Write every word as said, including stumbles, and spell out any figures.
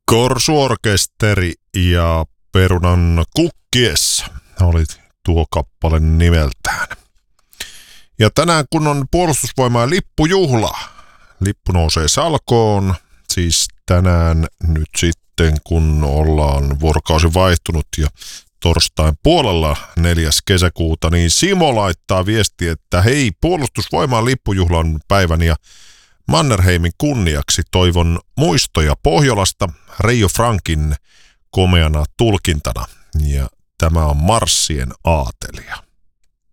Korsuorkesteri ja Perunan kukkiessa oli tuo kappale nimeltään. Ja tänään kun on puolustusvoimain lippujuhla, lippu nousee salkoon, siis tänään nyt sitten kun ollaan vuorokausi vaihtunut ja torstain puolella neljäs kesäkuuta, niin Simo laittaa viesti, että hei, puolustusvoimain lippujuhlan päivän ja Mannerheimin kunniaksi toivon muistoja Pohjolasta Reijo Frankin komeana tulkintana. Ja tämä on Marssien aatelia.